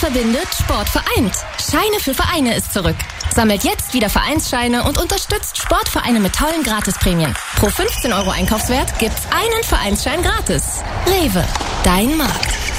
verbindet, Sport vereint. Scheine für Vereine ist zurück. Sammelt jetzt wieder Vereinsscheine und unterstützt Sportvereine mit tollen Gratisprämien. Pro 15 € Einkaufswert gibt's einen Vereinsschein gratis. Rewe, dein Markt.